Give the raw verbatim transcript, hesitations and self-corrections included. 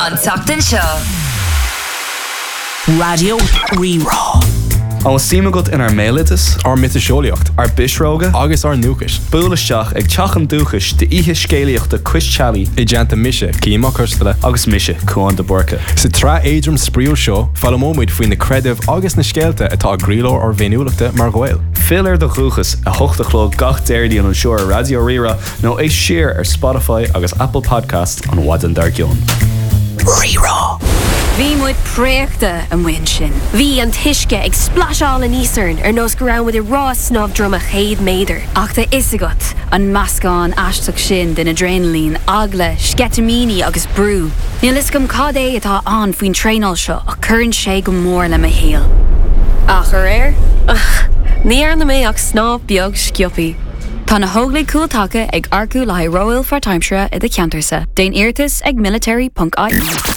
An Tachtan Show. Radio Rerá. An símagat in ar mélitas, ar mitasheolaíocht, ar bisróga, agus ar núchas. Búlaisteach ag teachan dúchas de ihe scéalaíochta Chris Challey, I deanta mise, címa custala, agus mise Cuan de Borca. Sa tra éidrim spríú seo, fallamóid faoin na credibh agus na scéalta atá gríló ar bhéniúlachta mar ghail. Filar de chuchas a hochtachló gach déirdaí an seoir Radio Rira nó é siar ar Spotify agus Apple Podcast an Wadan Dargion. Rerá. Bhí muid préachta an bhain sin. Bhí an tuisce ag splasháil an ísarn ar nós go raibh muid I rá snáb drom a chéad méadar. Ach tá is agat an meascán aisteach sin den adrenalín, agla, sketamíní agus brú. Níl is gom cad é atá an faoin tréáil seo a churann sé go mór le a héal. Ach ar air? Ach, ní ar na mé ach snáb beag sciopí. Tá na hóglaigh cúiltacha ag arcú le Royal for Timeshare I de Ceantarsa. Déan Oireachtas ag military dot I E.